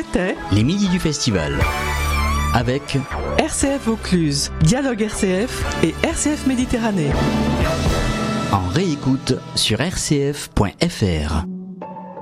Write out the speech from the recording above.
C'était les midis du festival avec RCF Vaucluse, Dialogue RCF et RCF Méditerranée. en réécoute sur rcf.fr.